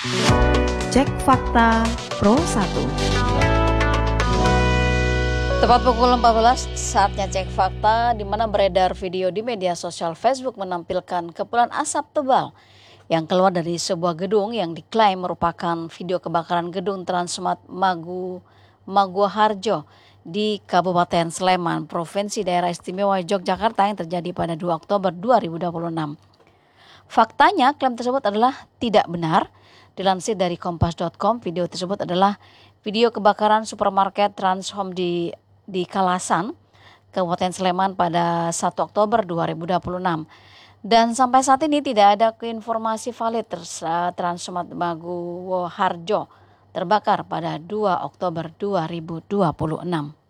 Cek Fakta Pro 1. Tepat pukul 14, saatnya cek fakta, di mana beredar video di media sosial Facebook menampilkan kepulan asap tebal yang keluar dari sebuah gedung yang diklaim merupakan video kebakaran gedung Transmart Maguwoharjo di Kabupaten Sleman, Provinsi Daerah Istimewa Yogyakarta yang terjadi pada 2 Oktober 2026. Faktanya, klaim tersebut adalah tidak benar. Dilansir dari kompas.com, video tersebut adalah video kebakaran supermarket Transhome di Kalasan, Kabupaten Sleman pada 1 Oktober 2026. Dan sampai saat ini tidak ada informasi valid Transmart Maguwoharjo terbakar pada 2 Oktober 2026.